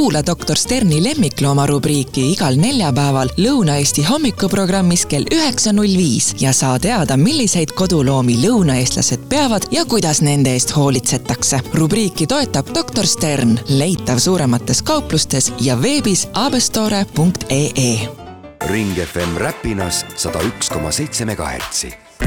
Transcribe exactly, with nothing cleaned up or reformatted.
Kuula doktor Sterni lemmiklooma rubriiki igal neljapäeval Lõuna-Eesti hommikuprogrammis kell üheksa null viis ja saa teada, milliseid koduloomi lõunaeestlased peavad ja kuidas nende eest hoolitsetakse. Rubriiki toetab doktor Stern, leitav suuremates kauplustes ja veebis abestore punkt ee. Ring F M Räpinas sada üks koma seitse megahertsi.